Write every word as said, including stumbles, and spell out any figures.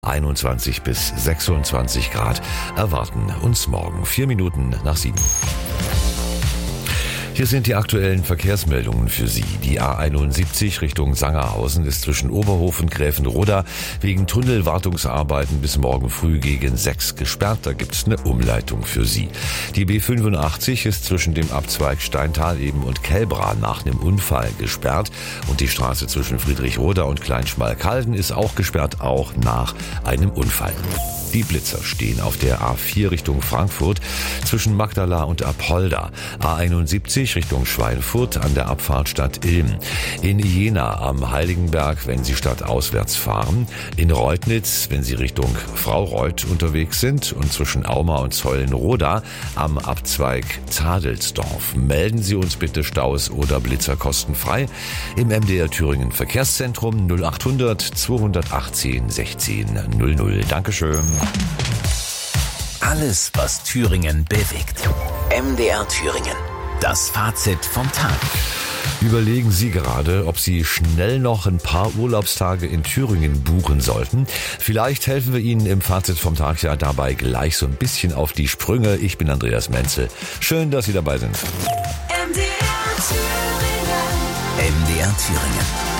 einundzwanzig bis sechsundzwanzig Grad erwarten uns morgen. Vier Minuten nach sieben. Hier sind die aktuellen Verkehrsmeldungen für Sie. Die A einundsiebzig Richtung Sangerhausen ist zwischen Oberhof und Gräfenroda wegen Tunnelwartungsarbeiten bis morgen früh gegen sechs gesperrt. Da gibt's eine Umleitung für Sie. Die B fünfundachtzig ist zwischen dem Abzweig Steintal-Eben und Kelbra nach einem Unfall gesperrt. Und die Straße zwischen Friedrichroda und Kleinschmalkalden ist auch gesperrt, auch nach einem Unfall. Die Blitzer stehen auf der A vier Richtung Frankfurt zwischen Magdala und Apolda. A einundsiebzig Richtung Schweinfurt an der Abfahrt Stadt Ilm. In Jena am Heiligenberg, wenn Sie stadtauswärts fahren. In Reutnitz, wenn Sie Richtung Fraureuth unterwegs sind. Und zwischen Auma und Zeulenroda am Abzweig Zadelsdorf. Melden Sie uns bitte Staus oder Blitzer kostenfrei im M D R Thüringen Verkehrszentrum null achthundert zweihundertachtzehn sechzehn null null. Dankeschön. Alles, was Thüringen bewegt. M D R Thüringen. Das Fazit vom Tag. Überlegen Sie gerade, ob Sie schnell noch ein paar Urlaubstage in Thüringen buchen sollten. Vielleicht helfen wir Ihnen im Fazit vom Tag ja dabei gleich so ein bisschen auf die Sprünge. Ich bin Andreas Menzel. Schön, dass Sie dabei sind. M D R Thüringen. M D R Thüringen.